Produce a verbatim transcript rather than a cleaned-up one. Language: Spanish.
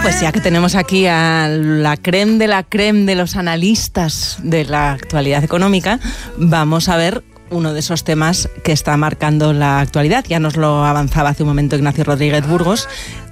pues ya que tenemos aquí a la crème de la crème de los analistas de la actualidad económica, vamos a ver uno de esos temas que está marcando la actualidad. Ya nos lo avanzaba hace un momento Ignacio Rodríguez Burgos,